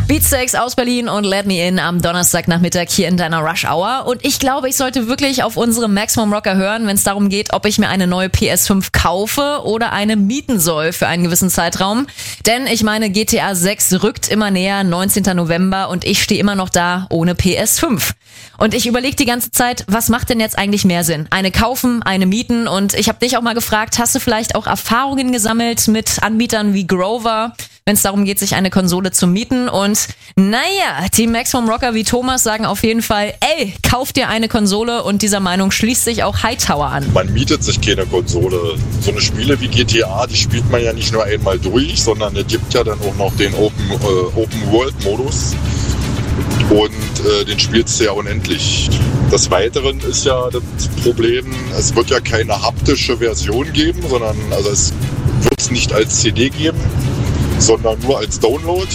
Beatsteaks aus Berlin und Let Me In am Donnerstagnachmittag hier in deiner Rush Hour. Und ich glaube, ich sollte wirklich auf unsere Maximum Rocker hören, wenn es darum geht, ob ich mir eine neue PS5 kaufe oder eine mieten soll für einen gewissen Zeitraum. Denn ich meine, GTA 6 rückt immer näher, 19. November, und ich stehe immer noch da ohne PS5. Und ich überlege die ganze Zeit, was macht denn jetzt eigentlich mehr Sinn? Eine kaufen, eine mieten? Und ich habe dich auch mal gefragt, hast du vielleicht auch Erfahrungen gesammelt mit Anbietern wie Grover, wenn es darum geht, sich eine Konsole zu mieten? Und naja, die Maximum Rocker wie Thomas sagen auf jeden Fall, ey, kauf dir eine Konsole, und dieser Meinung schließt sich auch Hightower an. Man mietet sich keine Konsole. So eine Spiele wie GTA, die spielt man ja nicht nur einmal durch, sondern es gibt ja dann auch noch den Open-World-Modus. Und den spielst du ja unendlich. Des Weiteren ist ja das Problem, es wird ja keine haptische Version geben, sondern also es wird es nicht als CD geben, sondern nur als Download.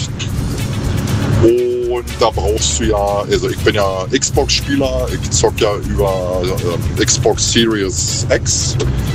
Und da brauchst du ja, also ich bin ja Xbox-Spieler, ich zock ja über Xbox Series X.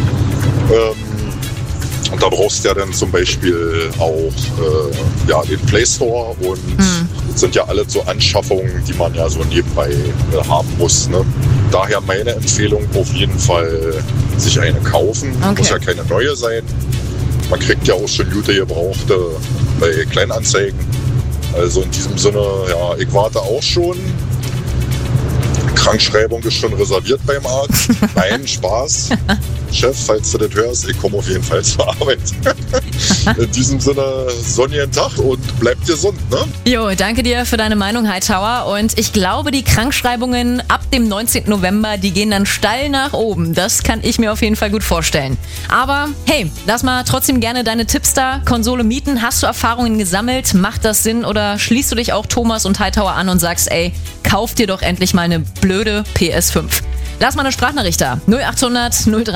Und da brauchst du ja dann zum Beispiel auch den Play Store, und sind ja alle so Anschaffungen, die man ja so nebenbei haben muss. Ne? Daher meine Empfehlung, auf jeden Fall sich eine kaufen. Okay. Muss ja keine neue sein. Man kriegt ja auch schon gute gebrauchte bei Kleinanzeigen. Also in diesem Sinne, ja, ich warte auch schon. Krankschreibung ist schon reserviert beim Arzt. Nein, Spaß. Chef, falls du das hörst, ich komme auf jeden Fall zur Arbeit. In diesem Sinne, sonnigen Tag und bleibt gesund, ne? Jo, danke dir für deine Meinung, Hightower. Und ich glaube, die Krankschreibungen ab dem 19. November, die gehen dann steil nach oben. Das kann ich mir auf jeden Fall gut vorstellen. Aber hey, lass mal trotzdem gerne deine Tipps da. Konsole mieten, hast du Erfahrungen gesammelt? Macht das Sinn, oder schließt du dich auch Thomas und Hightower an und sagst, ey, kauf dir doch endlich mal eine blöde PS5? Lass mal eine Sprachnachricht da. 0800 03